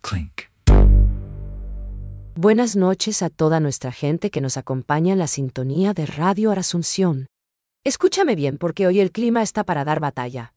Clink. Buenas noches a toda nuestra gente que nos acompaña en la sintonía de Radio Asunción. Escúchame bien porque hoy el clima está para dar batalla.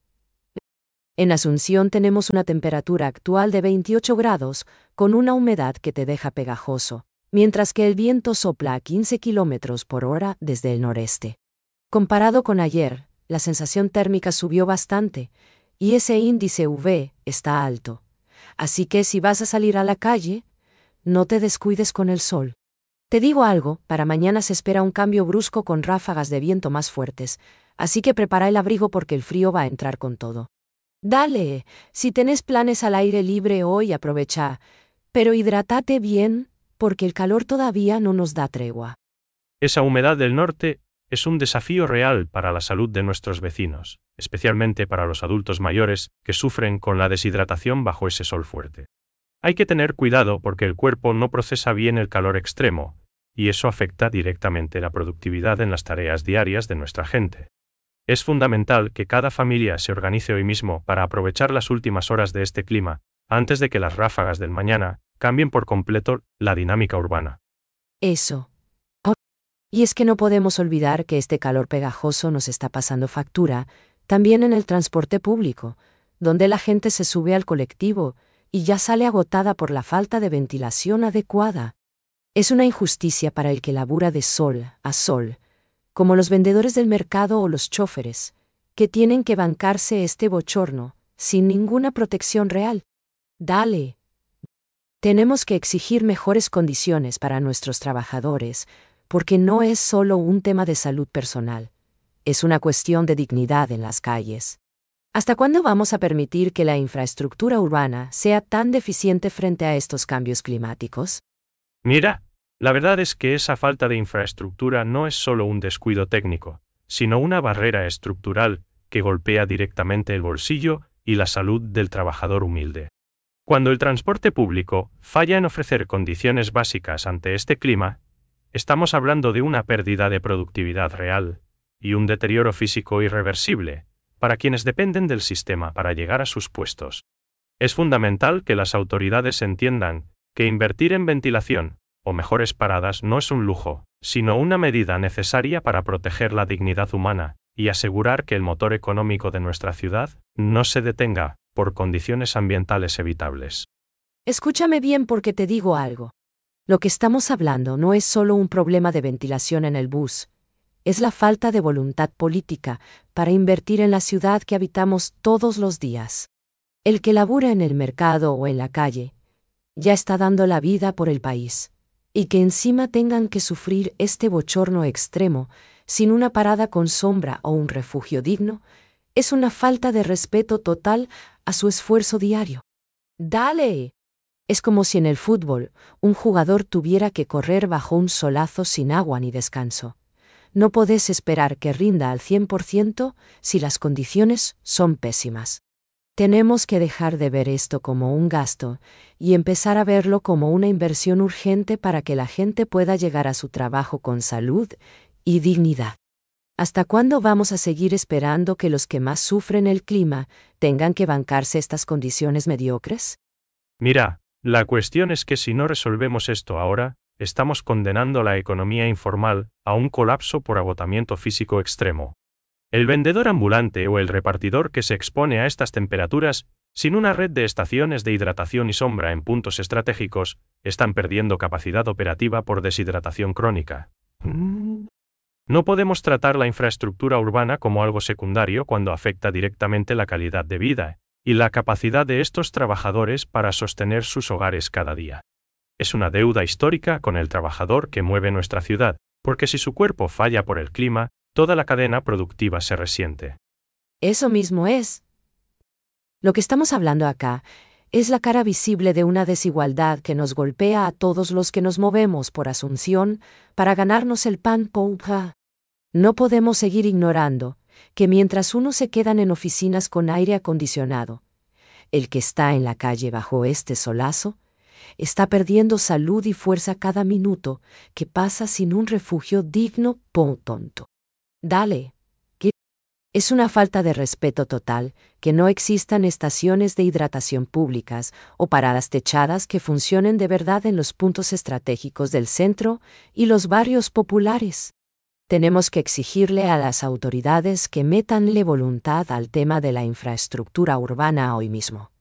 En Asunción tenemos una temperatura actual de 28 grados, con una humedad que te deja pegajoso, mientras que el viento sopla a 15 kilómetros por hora desde el noreste. Comparado con ayer, la sensación térmica subió bastante, y ese índice UV está alto. Así que si vas a salir a la calle, no te descuides con el sol. Te digo algo, para mañana se espera un cambio brusco con ráfagas de viento más fuertes, así que prepara el abrigo porque el frío va a entrar con todo. Dale, si tenés planes al aire libre hoy aprovecha, pero hidrátate bien, porque el calor todavía no nos da tregua. Esa humedad del norte es un desafío real para la salud de nuestros vecinos, especialmente para los adultos mayores que sufren con la deshidratación bajo ese sol fuerte. Hay que tener cuidado porque el cuerpo no procesa bien el calor extremo, y eso afecta directamente la productividad en las tareas diarias de nuestra gente. Es fundamental que cada familia se organice hoy mismo para aprovechar las últimas horas de este clima, antes de que las ráfagas del mañana cambien por completo la dinámica urbana. Eso. Y es que no podemos olvidar que este calor pegajoso nos está pasando factura, también en el transporte público, donde la gente se sube al colectivo y ya sale agotada por la falta de ventilación adecuada. Es una injusticia para el que labura de sol a sol, como los vendedores del mercado o los choferes, que tienen que bancarse este bochorno, sin ninguna protección real. Dale. Tenemos que exigir mejores condiciones para nuestros trabajadores, porque no es solo un tema de salud personal, es una cuestión de dignidad en las calles. ¿Hasta cuándo vamos a permitir que la infraestructura urbana sea tan deficiente frente a estos cambios climáticos? Mira, la verdad es que esa falta de infraestructura no es solo un descuido técnico, sino una barrera estructural que golpea directamente el bolsillo y la salud del trabajador humilde. Cuando el transporte público falla en ofrecer condiciones básicas ante este clima, estamos hablando de una pérdida de productividad real y un deterioro físico irreversible para quienes dependen del sistema para llegar a sus puestos. Es fundamental que las autoridades entiendan que invertir en ventilación o mejores paradas no es un lujo, sino una medida necesaria para proteger la dignidad humana y asegurar que el motor económico de nuestra ciudad no se detenga por condiciones ambientales evitables. Escúchame bien porque te digo algo. Lo que estamos hablando no es solo un problema de ventilación en el bus, es la falta de voluntad política para invertir en la ciudad que habitamos todos los días. El que labura en el mercado o en la calle ya está dando la vida por el país, y que encima tengan que sufrir este bochorno extremo sin una parada con sombra o un refugio digno, es una falta de respeto total a su esfuerzo diario. ¡Dale! Es como si en el fútbol un jugador tuviera que correr bajo un solazo sin agua ni descanso. No podés esperar que rinda al 100% si las condiciones son pésimas. Tenemos que dejar de ver esto como un gasto y empezar a verlo como una inversión urgente para que la gente pueda llegar a su trabajo con salud y dignidad. ¿Hasta cuándo vamos a seguir esperando que los que más sufren el clima tengan que bancarse estas condiciones mediocres? Mira, la cuestión es que si no resolvemos esto ahora, estamos condenando la economía informal a un colapso por agotamiento físico extremo. El vendedor ambulante o el repartidor que se expone a estas temperaturas, sin una red de estaciones de hidratación y sombra en puntos estratégicos, están perdiendo capacidad operativa por deshidratación crónica. No podemos tratar la infraestructura urbana como algo secundario cuando afecta directamente la calidad de vida y la capacidad de estos trabajadores para sostener sus hogares cada día. Es una deuda histórica con el trabajador que mueve nuestra ciudad, porque si su cuerpo falla por el clima, toda la cadena productiva se resiente. Eso mismo es. Lo que estamos hablando acá es la cara visible de una desigualdad que nos golpea a todos los que nos movemos por Asunción para ganarnos el pan pouca. No podemos seguir ignorando que mientras unos se quedan en oficinas con aire acondicionado, el que está en la calle bajo este solazo está perdiendo salud y fuerza cada minuto que pasa sin un refugio digno, tonto. Dale. Es una falta de respeto total que no existan estaciones de hidratación públicas o paradas techadas que funcionen de verdad en los puntos estratégicos del centro y los barrios populares. Tenemos que exigirle a las autoridades que metanle voluntad al tema de la infraestructura urbana hoy mismo.